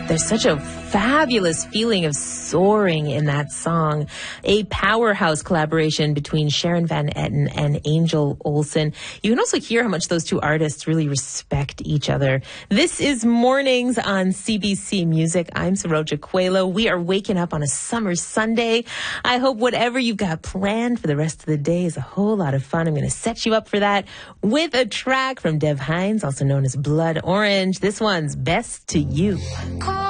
There's such a fabulous feeling of soaring in that song. A powerhouse collaboration between Sharon Van Etten and Angel Olsen. You can also hear how much those two artists really respect each other. This is Mornings on CBC Music. I'm Saroja Coelho. We are waking up on a summer Sunday. I hope whatever you've got planned for the rest of the day is a whole lot of fun. I'm going to set you up for that with a track from Dev Hynes, also known as Blood Orange. This one's Best to You.